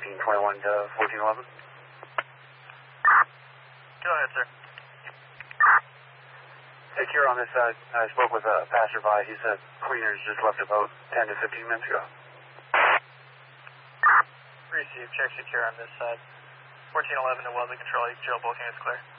1421 to 1411. Go ahead, sir. Hey, Kira, on this side, I spoke with a passerby. He said cleaners just left about 10 to 15 minutes ago. Receive, check secure on this side. 1411 to Weldon Control, Joe booking is clear.